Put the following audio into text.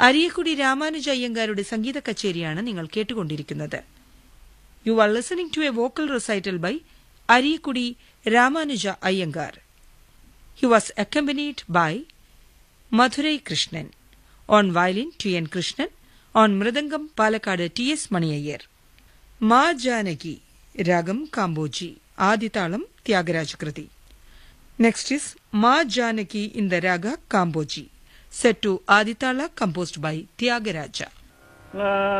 അരിയക്കുടി രാമാനുജ അയ്യങ്കാരുടെ സംഗീത കച്ചേരിയാണ് നിങ്ങൾ കേട്ടുകൊണ്ടിരിക്കുന്നത്. You are listening to A vocal recital by Ariyakudi Ramanuja Iyengar. He was accompanied by Madurai Krishnan. On violin T.N. Krishnan. On mridangam Palakkad T.S. Maniyar. Ma Janaki Ragam Kamboji. Aditalam Tyagaraja Kriti. Next is Ma Janaki in the Raga Kamboji, set to Aditala composed by Tyagaraja.